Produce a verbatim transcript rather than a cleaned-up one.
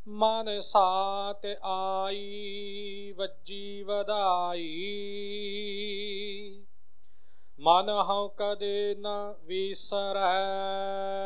ਮਨ ਸਾਤ ਆਈ ਵੱਜੀ ਵਧਾਈ। ਮਨ ਹਉ ਕਦੇ ਨ ਵਿਸਰੈ